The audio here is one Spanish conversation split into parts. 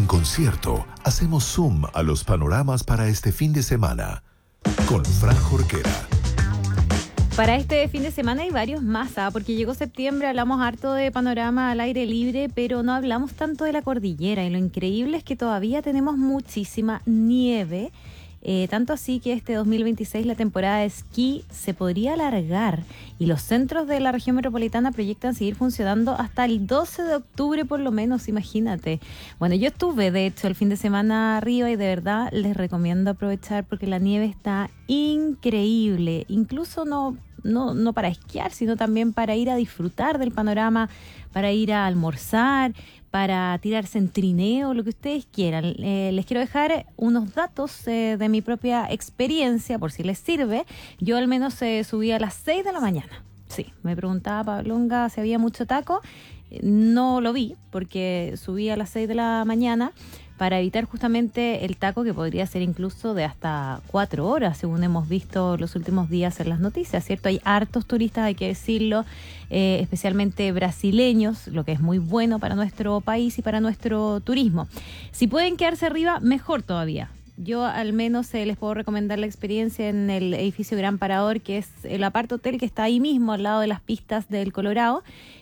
En concierto, hacemos zoom a los panoramas para este fin de semana. Con Fran Jorquera. Para este fin de semana hay varios más, porque llegó septiembre, hablamos harto de panorama al aire libre, pero no hablamos tanto de la cordillera. Y lo increíble es que todavía tenemos muchísima nieve. Tanto así que este 2026 la temporada de esquí se podría alargar y los centros de la región metropolitana proyectan seguir funcionando hasta el 12 de octubre por lo menos, imagínate. Bueno, yo estuve de hecho el fin de semana arriba y de verdad les recomiendo aprovechar porque la nieve está increíble, incluso no para esquiar, sino también para ir a disfrutar del panorama, para ir a almorzar, para tirarse en trineo, lo que ustedes quieran. Les quiero dejar unos datos de mi propia experiencia, por si les sirve. Yo al menos subí a las 6 de la mañana. Sí, me preguntaba Pablonga si había mucho taco. No lo vi, porque subí a las 6 de la mañana para evitar justamente el taco que podría ser incluso de hasta 4 horas, según hemos visto los últimos días en las noticias, ¿cierto? Hay hartos turistas, hay que decirlo, especialmente brasileños, lo que es muy bueno para nuestro país y para nuestro turismo. Si pueden quedarse arriba, mejor todavía. Yo al menos les puedo recomendar la experiencia en el edificio Gran Parador, que es el apart hotel que está ahí mismo al lado de las pistas del Colorado.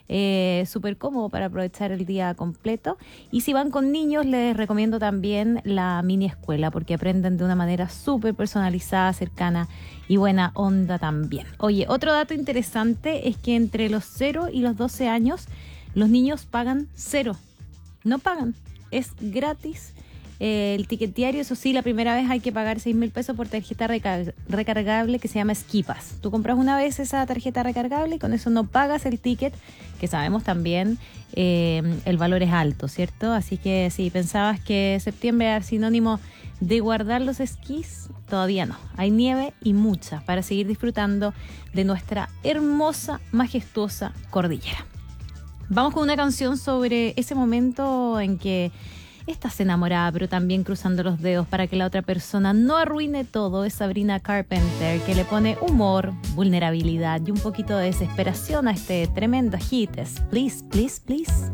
Súper cómodo para aprovechar el día completo. Y si van con niños, les recomiendo también la mini escuela, porque aprenden de una manera súper personalizada, cercana y buena onda también. Oye, otro dato interesante es que entre los 0 y los 12 años los niños pagan 0. No pagan, es gratis. El ticket diario, eso sí, la primera vez hay que pagar 6,000 pesos por tarjeta recargable que se llama Skipas. Tú compras una vez esa tarjeta recargable y con eso no pagas el ticket, que sabemos también el valor es alto, ¿cierto? Así que si pensabas que septiembre era sinónimo de guardar los esquís, todavía no. Hay nieve y mucha para seguir disfrutando de nuestra hermosa, majestuosa cordillera. Vamos con una canción sobre ese momento en que estás enamorada, pero también cruzando los dedos para que la otra persona no arruine todo. Es Sabrina Carpenter, que le pone humor, vulnerabilidad y un poquito de desesperación a este tremendo hit. Es Please, Please, Please.